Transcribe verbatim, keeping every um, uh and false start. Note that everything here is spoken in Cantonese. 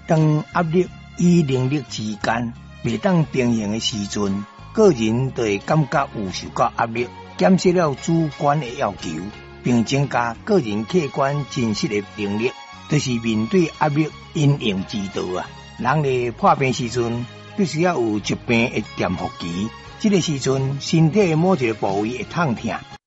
当压力与能力之间未当平衡的时阵，个人就会感觉有受到压力，减少了主观的要求，并增加个人客观真实的能力，就是面对压力应用之道啊。人咧破病时阵，必须要有疾病的潜伏期，这个时阵身体某一个部位会痛痛，